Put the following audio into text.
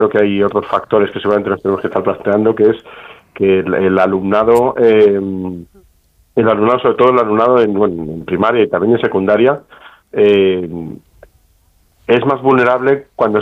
creo que hay otros factores que seguramente nos tenemos que estar planteando, que es que el alumnado, sobre todo el alumnado en primaria y también en secundaria, es más vulnerable cuando